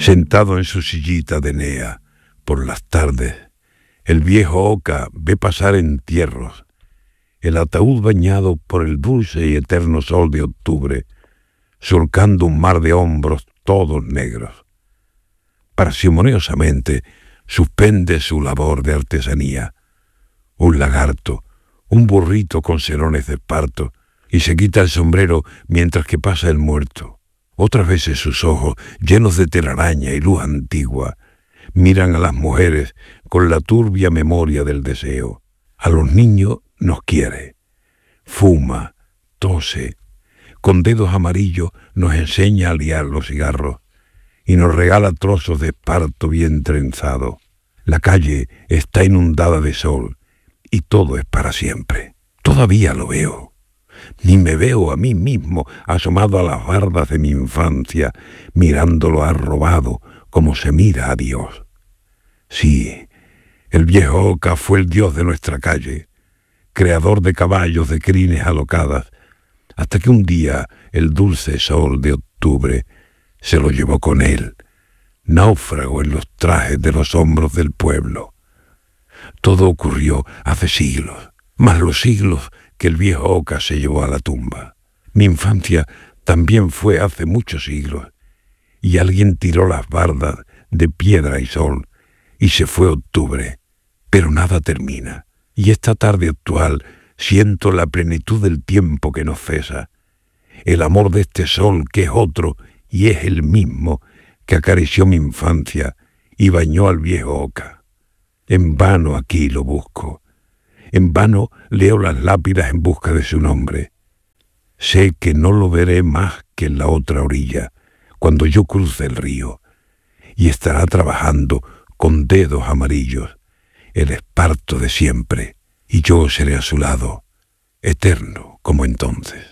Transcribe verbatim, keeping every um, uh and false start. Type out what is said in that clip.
Sentado en su sillita de Enea, por las tardes, el viejo Oca ve pasar entierros, el ataúd bañado por el dulce y eterno sol de octubre, surcando un mar de hombros todos negros. Parsimoniosamente suspende su labor de artesanía. Un lagarto, un burrito con serones de esparto, y se quita el sombrero mientras que pasa el muerto. Otras veces sus ojos, llenos de telaraña y luz antigua, miran a las mujeres con la turbia memoria del deseo. A los niños nos quiere. Fuma, tose, con dedos amarillos nos enseña a liar los cigarros y nos regala trozos de esparto bien trenzado. La calle está inundada de sol y todo es para siempre. Todavía lo veo. Ni me veo a mí mismo asomado a las bardas de mi infancia, mirándolo arrobado como se mira a Dios. Sí, el viejo Oca fue el dios de nuestra calle, creador de caballos de crines alocadas, hasta que un día el dulce sol de octubre se lo llevó con él, náufrago en los trajes de los hombros del pueblo. Todo ocurrió hace siglos, más los siglos que el viejo Oca se llevó a la tumba. Mi infancia también fue hace muchos siglos, y alguien tiró las bardas de piedra y sol, y se fue octubre, pero nada termina. Y esta tarde actual siento la plenitud del tiempo que nos cesa, el amor de este sol que es otro y es el mismo que acarició mi infancia y bañó al viejo Oca. En vano aquí lo busco. En vano leo las lápidas en busca de su nombre. Sé que no lo veré más que en la otra orilla, cuando yo cruce el río, y estará trabajando con dedos amarillos el esparto de siempre, y yo seré a su lado, eterno como entonces.